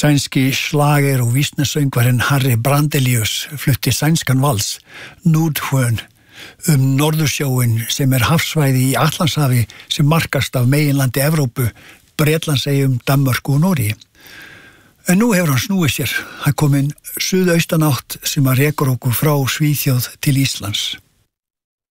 Sænski slager- og vísnasöngvarinn Harry Brandelius flutti sænskan vals, Nordhön, Norðursjóin sem hafsvæði í Atlantshafi sem markast af meginlandi Evrópu, Bretlandseyjum, Danmörku og Noregi. En nú hefur hann snúið sér, hann kominn suðaustanátt sem rekur okkur frá Svíþjóð til Íslands.